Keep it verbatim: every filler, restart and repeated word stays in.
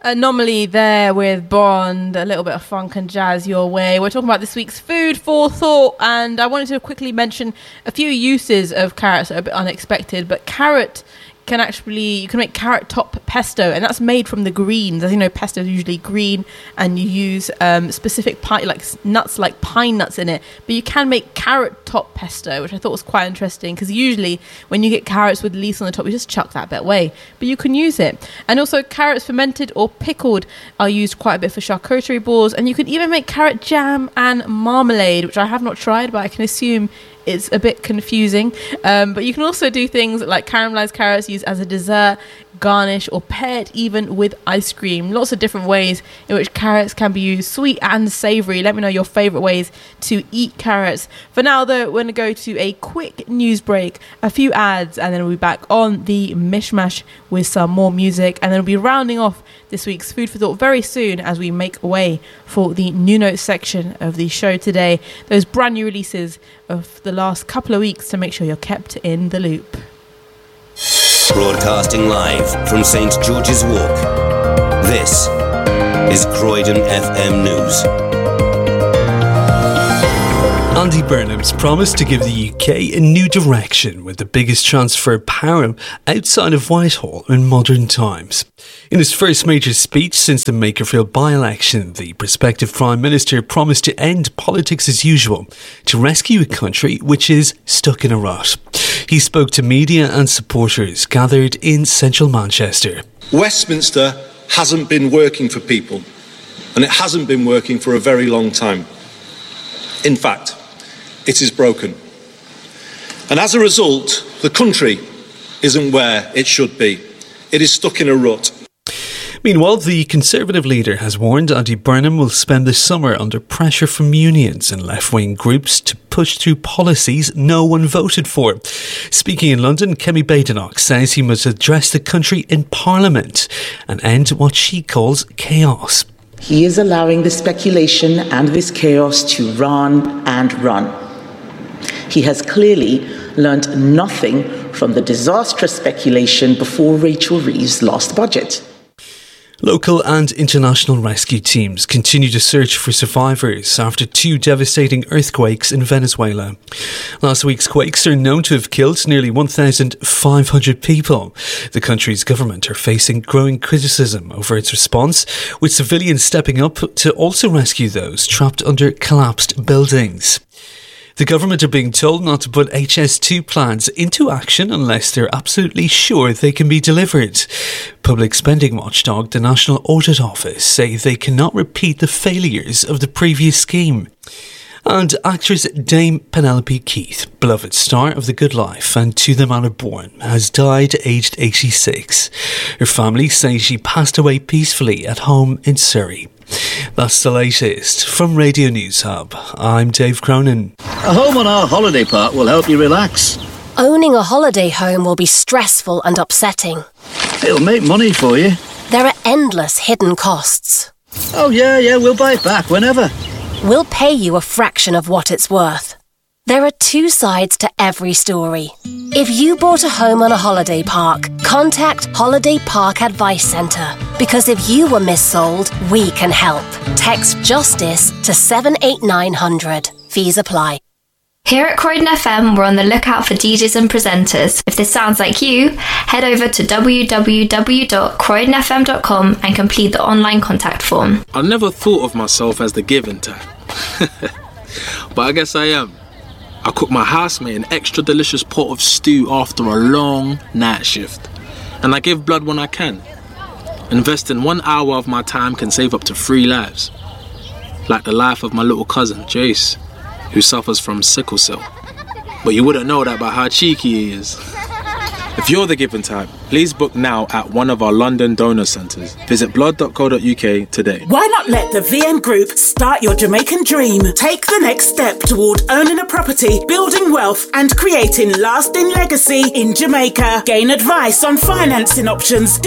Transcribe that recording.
Anomaly there with Bond, a little bit of funk and jazz your way. We're talking about this week's food for thought, and I wanted to quickly mention a few uses of carrots that are a bit unexpected, but carrot can actually, you can make carrot top pesto, and that's made from the greens. As you know, pesto is usually green, and you use um, specific pine, like nuts like pine nuts in it, but you can make carrot top pesto, which I thought was quite interesting, because usually when you get carrots with leaves on the top, you just chuck that bit away, but you can use it. And also carrots fermented or pickled are used quite a bit for charcuterie boards, and you can even make carrot jam and marmalade, which I have not tried, but I can assume it's a bit confusing. Um, but you can also do things like caramelized carrots used as a dessert, garnish, or paired even with ice cream. Lots of different ways in which carrots can be used, sweet and savory. Let me know your favorite ways to eat carrots. For now, though, we're going to go to a quick news break, a few ads, and then we'll be back on the Mishmash with some more music, and then we'll be rounding off this week's Food for Thought very soon as we make way for the new notes section of the show today. Those brand new releases of the last couple of weeks to make sure you're kept in the loop. Broadcasting live from Saint George's Walk. This is Croydon F M News. Andy Burnham's promised to give the U K a new direction with the biggest transfer of power outside of Whitehall in modern times. In his first major speech since the Makerfield by-election, the prospective Prime Minister promised to end politics as usual to rescue a country which is stuck in a rut. He spoke to media and supporters gathered in central Manchester. Westminster hasn't been working for people, and it hasn't been working for a very long time. In fact, it is broken. And as a result, the country isn't where it should be. It is stuck in a rut. Meanwhile, the Conservative leader has warned Andy Burnham will spend the summer under pressure from unions and left-wing groups to push through policies no one voted for. Speaking in London, Kemi Badenoch says he must address the country in Parliament and end what she calls chaos. He is allowing the speculation and this chaos to run and run. He has clearly learnt nothing from the disastrous speculation before Rachel Reeves' last budget. Local and international rescue teams continue to search for survivors after two devastating earthquakes in Venezuela. Last week's quakes are known to have killed nearly one thousand five hundred people. The country's government are facing growing criticism over its response, with civilians stepping up to also rescue those trapped under collapsed buildings. The government are being told not to put H S two plans into action unless they're absolutely sure they can be delivered. Public spending watchdog, the National Audit Office, say they cannot repeat the failures of the previous scheme. And actress Dame Penelope Keith, beloved star of The Good Life and To the Manor Born, has died aged eighty-six. Her family say she passed away peacefully at home in Surrey. That's the latest from Radio News Hub. I'm Dave Cronin. A home on our holiday park will help you relax. Owning a holiday home will be stressful and upsetting. It'll make money for you. There are endless hidden costs. Oh yeah, yeah, we'll buy it back whenever. We'll pay you a fraction of what it's worth. There are two sides to every story. If you bought a home on a holiday park, contact Holiday Park Advice Centre. Because if you were missold, we can help. Text JUSTICE to seven eight nine hundred. Fees apply. Here at Croydon F M, we're on the lookout for D Js and presenters. If this sounds like you, head over to w w w dot croydon f m dot com and complete the online contact form. I never thought of myself as the giving type. But I guess I am. I cook my housemate an extra delicious pot of stew after a long night shift. And I give blood when I can. Investing one hour of my time can save up to three lives. Like the life of my little cousin, Jace, who suffers from sickle cell. But you wouldn't know that by how cheeky he is. If you're the giving type, please book now at one of our London donor centres. Visit blood dot co dot u k today. Why not let the V M Group start your Jamaican dream? Take the next step toward owning a property, building wealth and creating lasting legacy in Jamaica. Gain advice on financing options,